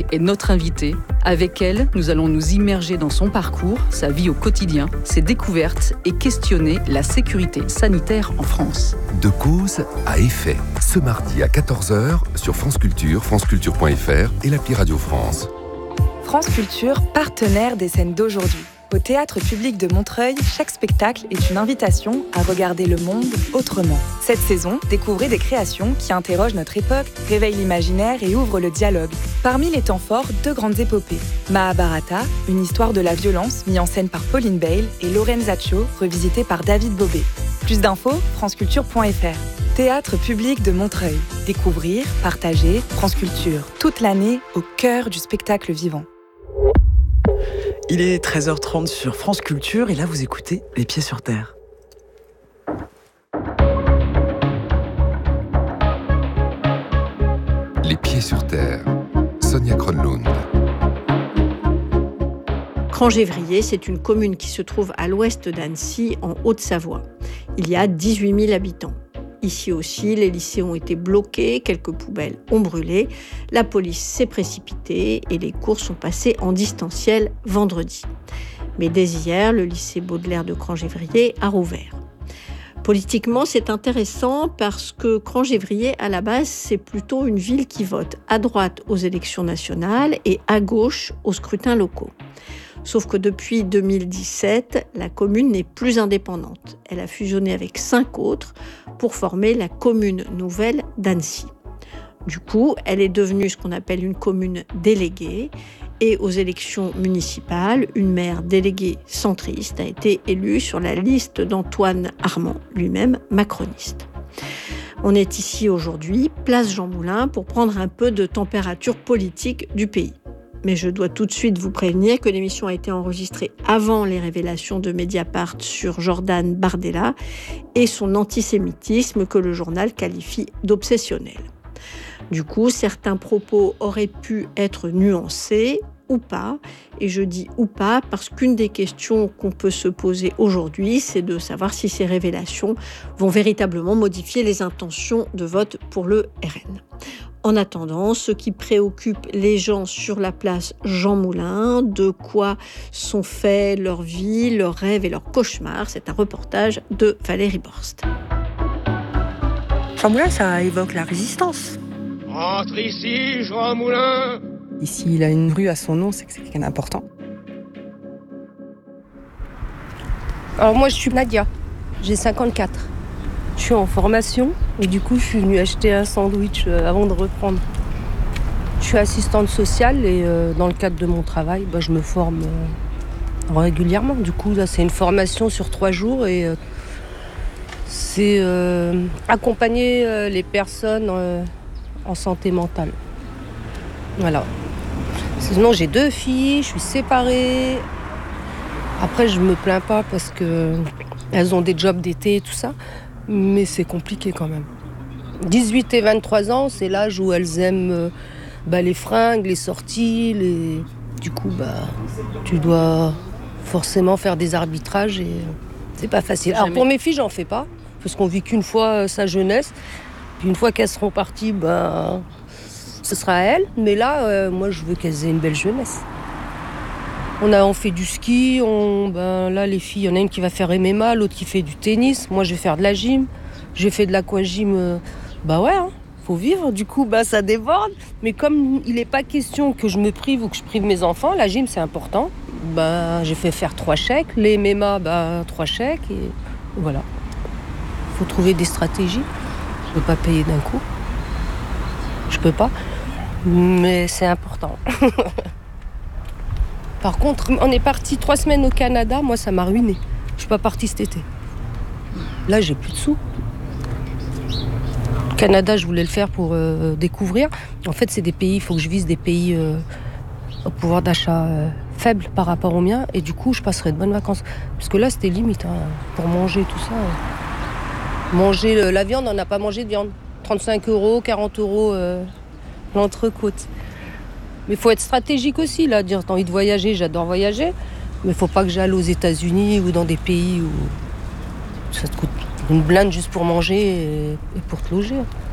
est notre invitée. Avec elle, nous allons nous immerger dans son parcours, sa vie au quotidien, ses découvertes et questionner la sécurité sanitaire en France. De cause à effet, ce mardi à 14h sur France Culture, franceculture.fr et l'appli Radio France. France Culture, partenaire des scènes d'aujourd'hui. Au Théâtre Public de Montreuil, chaque spectacle est une invitation à regarder le monde autrement. Cette saison, découvrez des créations qui interrogent notre époque, réveillent l'imaginaire et ouvrent le dialogue. Parmi les temps forts, 2 grandes épopées. Mahabharata, une histoire de la violence mise en scène par Pauline Bale, et Lorenzaccio, revisité par David Bobet. Plus d'infos, franceculture.fr. Théâtre Public de Montreuil. Découvrir, partager, France Culture. Toute l'année, au cœur du spectacle vivant. Il est 13h30 sur France Culture et là vous écoutez Les Pieds sur Terre. Les Pieds sur Terre, Sonia Kronlund. Crangévrier, c'est une commune qui se trouve à l'ouest d'Annecy, en Haute-Savoie. Il y a 18 000 habitants. Ici aussi, les lycées ont été bloqués, quelques poubelles ont brûlé, la police s'est précipitée et les cours sont passés en distanciel vendredi. Mais dès hier, le lycée Baudelaire de Crangévrier a rouvert. Politiquement, c'est intéressant parce que Crangévrier, à la base, c'est plutôt une ville qui vote à droite aux élections nationales et à gauche aux scrutins locaux. Sauf que depuis 2017, la commune n'est plus indépendante. Elle a fusionné avec 5 autres pour former la commune nouvelle d'Annecy. Du coup, elle est devenue ce qu'on appelle une commune déléguée. Et aux élections municipales, une maire déléguée centriste a été élue sur la liste d'Antoine Armand, lui-même macroniste. On est ici aujourd'hui, place Jean Moulin, pour prendre un peu de température politique du pays. Mais je dois tout de suite vous prévenir que l'émission a été enregistrée avant les révélations de Mediapart sur Jordan Bardella et son antisémitisme que le journal qualifie d'obsessionnel. Du coup, certains propos auraient pu être nuancés ou pas, et je dis ou pas parce qu'une des questions qu'on peut se poser aujourd'hui, c'est de savoir si ces révélations vont véritablement modifier les intentions de vote pour le RN. En attendant, ce qui préoccupe les gens sur la place Jean Moulin, de quoi sont faits leur vie, leurs rêves et leurs cauchemars, c'est un reportage de Valérie Borst. Jean Moulin, ça évoque la résistance. Entre ici, Jean Moulin. Ici, il a une rue à son nom, c'est que c'est quelqu'un d'important. Alors moi, je suis Nadia, j'ai 54. Je suis en formation et du coup, je suis venue acheter un sandwich avant de reprendre. Je suis assistante sociale et dans le cadre de mon travail, je me forme régulièrement. Du coup, là, c'est une formation sur 3 jours et c'est accompagner les personnes en santé mentale. Voilà. Sinon, j'ai 2 filles, je suis séparée. Après, je me plains pas parce qu'elles ont des jobs d'été et tout ça. Mais c'est compliqué quand même. 18 et 23 ans, c'est l'âge où elles aiment les fringues, les sorties. Du coup, tu dois forcément faire des arbitrages et c'est pas facile. Alors pour mes filles, j'en fais pas, parce qu'on vit qu'une fois sa jeunesse. Puis une fois qu'elles seront parties, ce sera à elles. Mais là, moi, je veux qu'elles aient une belle jeunesse. On fait du ski, là les filles, il y en a une qui va faire MMA, l'autre qui fait du tennis, moi je vais faire de la gym, j'ai fait de l'aquagym, faut vivre, du coup ça déborde, mais comme il n'est pas question que je me prive ou que je prive mes enfants, la gym c'est important, j'ai fait faire 3 chèques, les MMA 3 chèques, et voilà. Faut trouver des stratégies, je peux pas payer d'un coup, je peux pas, mais c'est important. Par contre, on est parti 3 semaines au Canada, moi ça m'a ruiné. Je suis pas partie cet été. Là, j'ai plus de sous. Le Canada, je voulais le faire pour découvrir. En fait, c'est des pays, il faut que je vise des pays au pouvoir d'achat faible par rapport au mien. Et du coup, je passerai de bonnes vacances. Parce que là, c'était limite, pour manger tout ça. Manger la viande, on n'a pas mangé de viande. 35 €, 40 € l'entrecôte. Mais il faut être stratégique aussi, là, dire t'as envie de voyager, j'adore voyager, mais il ne faut pas que j'aille aux États-Unis ou dans des pays où ça te coûte une blinde juste pour manger et pour te loger.